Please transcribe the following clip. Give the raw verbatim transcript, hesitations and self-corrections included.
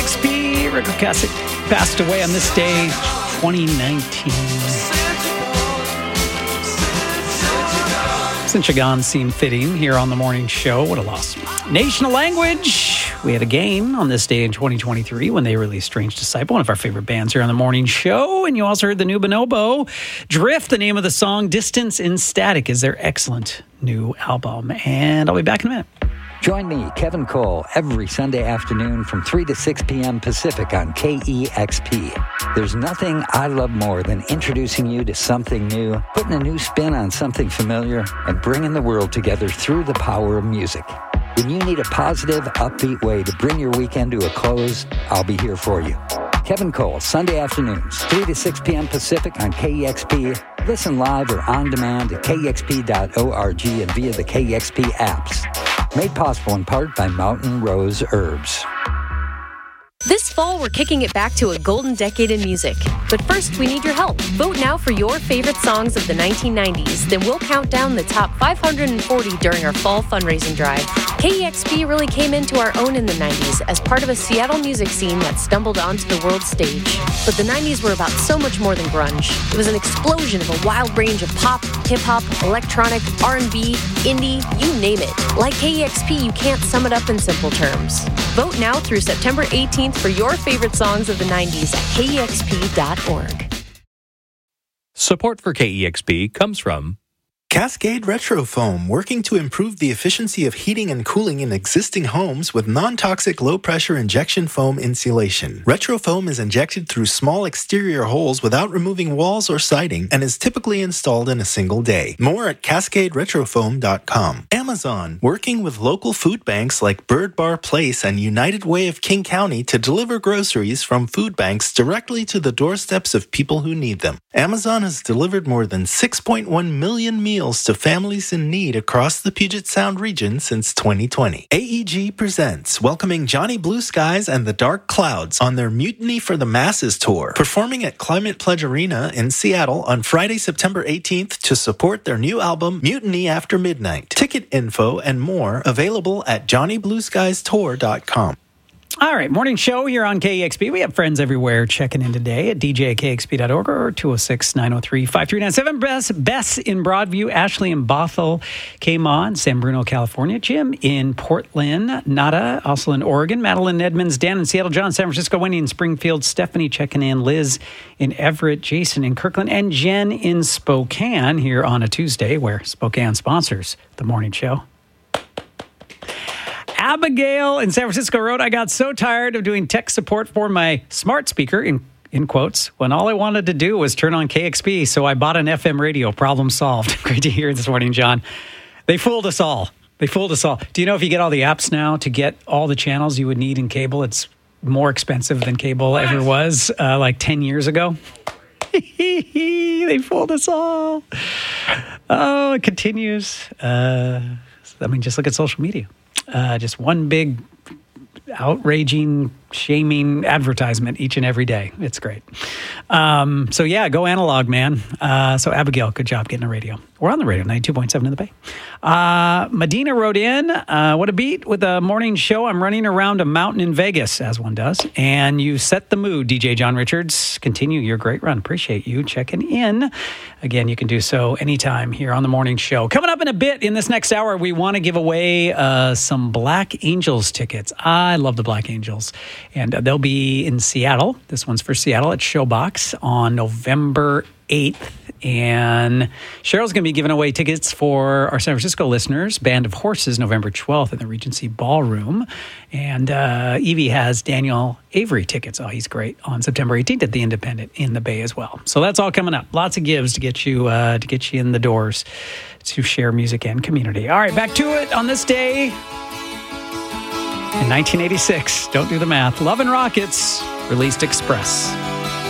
X P, Rick Ocasek, passed away on this day, twenty nineteen. Since Chagan seemed fitting here on the morning show, what a loss. National Language. We had a game on this day in twenty twenty-three when they released Strange Disciple, one of our favorite bands here on the morning show. And you also heard the new Bonobo. Drift, the name of the song. Distance in Static is their excellent new album. And I'll be back in a minute. Join me, Kevin Cole, every Sunday afternoon from three to six p.m. Pacific on K E X P. There's nothing I love more than introducing you to something new, putting a new spin on something familiar, and bringing the world together through the power of music. When you need a positive, upbeat way to bring your weekend to a close, I'll be here for you. Kevin Cole, Sunday afternoons, three to six p.m. Pacific on K E X P. Listen live or on demand at K E X P dot org and via the K E X P apps. Made possible in part by Mountain Rose Herbs. This fall, we're kicking it back to a golden decade in music. But first, we need your help. Vote now for your favorite songs of the nineteen nineties. Then we'll count down the top five hundred forty during our fall fundraising drive. K E X P really came into our own in the nineties as part of a Seattle music scene that stumbled onto the world stage. But the nineties were about so much more than grunge. It was an explosion of a wild range of pop, hip-hop, electronic, R and B, indie, you name it. Like K E X P, you can't sum it up in simple terms. Vote now through September eighteenth for your favorite songs of the nineties at K E X P dot org. Support for K E X P comes from Cascade Retro Foam, working to improve the efficiency of heating and cooling in existing homes with non-toxic low-pressure injection foam insulation. Retro Foam is injected through small exterior holes without removing walls or siding and is typically installed in a single day. More at cascade retro foam dot com. Amazon, working with local food banks like Bird Bar Place and United Way of King County to deliver groceries from food banks directly to the doorsteps of people who need them. Amazon has delivered more than six point one million meals to families in need across the Puget Sound region since twenty twenty. A E G presents welcoming Johnny Blue Skies and the Dark Clouds on their Mutiny for the Masses tour, performing at Climate Pledge Arena in Seattle on Friday, September eighteenth to support their new album, Mutiny After Midnight. Ticket info and more available at johnny blue skies tour dot com. All right, morning show here on K E X P. We have friends everywhere checking in today at d j k x p dot org or two oh six, nine oh three, five three nine seven. Bess, Bess in Broadview, Ashley in Bothell came on, San Bruno, California, Jim in Portland, Nada, also in Oregon, Madeline Edmonds, Dan in Seattle, John, San Francisco, Wendy in Springfield, Stephanie checking in, Liz in Everett, Jason in Kirkland, and Jen in Spokane here on a Tuesday where Spokane sponsors the morning show. Abigail in San Francisco wrote, I got so tired of doing tech support for my smart speaker, in, in quotes, when all I wanted to do was turn on K X P, so I bought an F M radio. Problem solved. Great to hear this morning, John. They fooled us all. They fooled us all. Do you know if you get all the apps now to get all the channels you would need in cable, it's more expensive than cable what? ever was uh, like ten years ago? They fooled us all. Oh, it continues. Uh, I mean, just look at social media. Uh, just one big outraging, shaming advertisement each and every day. It's great. Um, so yeah, go analog, man. Uh, so Abigail, good job getting a radio. We're on the radio, ninety-two point seven in the Bay. Uh, Medina wrote in, uh, what a beat with a morning show. I'm running around a mountain in Vegas, as one does. And you set the mood, D J John Richards. Continue your great run. Appreciate you checking in. Again, you can do so anytime here on the morning show. Coming up in a bit in this next hour, we want to give away uh, some Black Angels tickets. I love the Black Angels. And uh, they'll be in Seattle. This one's for Seattle at Showbox on November eighth. And Cheryl's going to be giving away tickets for our San Francisco listeners, Band of Horses, November twelfth in the Regency Ballroom. And uh, Evie has Daniel Avery tickets. Oh, he's great, on September eighteenth at the Independent in the Bay as well. So that's all coming up. Lots of gives to get you uh, to get you in the doors to share music and community. All right, back to it on this day in nineteen eighty-six. Don't do the math. Love and Rockets released Express.